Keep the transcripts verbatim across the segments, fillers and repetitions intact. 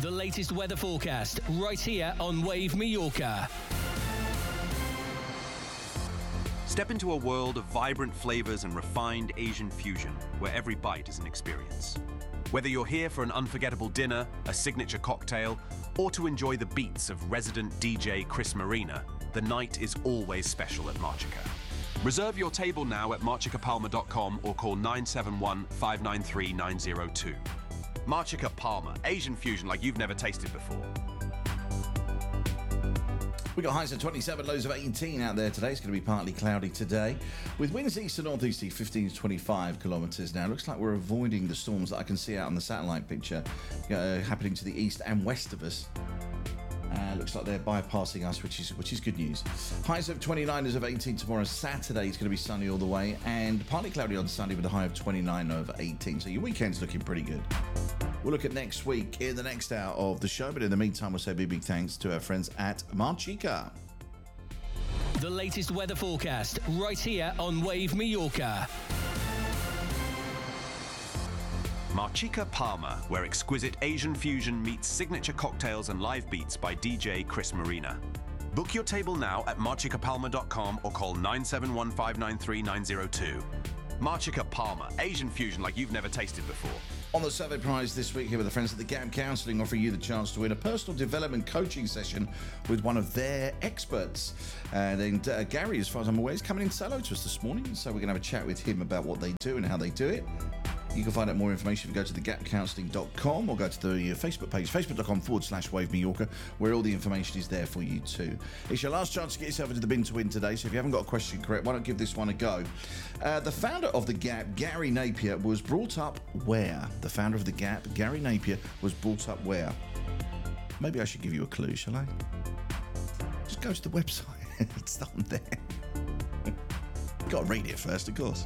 The latest weather forecast right here on Wave Mallorca. Step into a world of vibrant flavors and refined Asian fusion, where every bite is an experience. Whether you're here for an unforgettable dinner, a signature cocktail, or to enjoy the beats of resident D J Chris Marina, the night is always special at Marchica. Reserve your table now at marchica palma dot com or call nine seven one, five nine three, nine zero two. Marchica Palma, Asian fusion like you've never tasted before. We got highs of twenty-seven, lows of eighteen out there today. It's going to be partly cloudy today, with winds east to northeasterly fifteen to twenty-five kilometres now. Looks like we're avoiding the storms that I can see out on the satellite picture uh, happening to the east and west of us. Uh, looks like they're bypassing us, which is which is good news. Highs of twenty-nine, lows of eighteen tomorrow. Saturday is going to be sunny all the way, and partly cloudy on Sunday with a high of twenty-nine over eighteen. So your weekend's looking pretty good. We'll look at next week in the next hour of the show, but in the meantime, we'll say big, big thanks to our friends at Marchica. The latest weather forecast right here on Wave Mallorca. Marchica Palma, where exquisite Asian fusion meets signature cocktails and live beats by D J Chris Marina. Book your table now at marchica palma dot com or call nine seven one, five nine three, nine zero two. Marchica Palma, Asian fusion like you've never tasted before. On the survey prize this week, here with the friends at the Gap Counselling, offering you the chance to win a personal development coaching session with one of their experts. And then uh, Gary, as far as I'm aware, is coming in solo to us this morning, so we're going to have a chat with him about what they do and how they do it. You can find out more information if you go to the gap counselling dot com or go to the Facebook page, facebook.com forward slash Wave Mallorca, where all the information is there for you too. It's your last chance to get yourself into the bin to win today, so if you haven't got a question correct, why not give this one a go? Uh, the founder of The Gap, Gary Napier, was brought up where? The founder of The Gap, Gary Napier, was brought up where? Maybe I should give you a clue, shall I? Just go to the website. It's on there. Got to read it first, of course.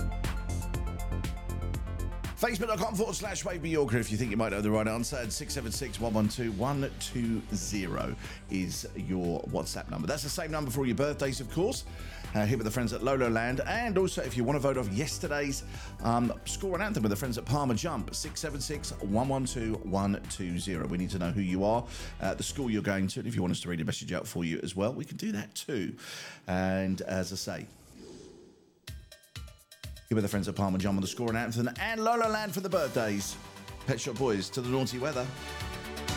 Facebook.com forward slash Wave Mallorca if you think you might know the right answer. And six seven six, one one two, one two zero is your WhatsApp number. That's the same number for all your birthdays, of course. Uh, here with the friends at Lolo Land. And also, if you want to vote off yesterday's um, score and anthem with the friends at Palma Jump, six seven six, one one two, one two zero. We need to know who you are, uh, the school you're going to. And if you want us to read a message out for you as well, we can do that too. And as I say, with the friends at Palma Jump on the score and anthem, and Lolo Land for the birthdays. Pet Shop Boys to the naughty weather.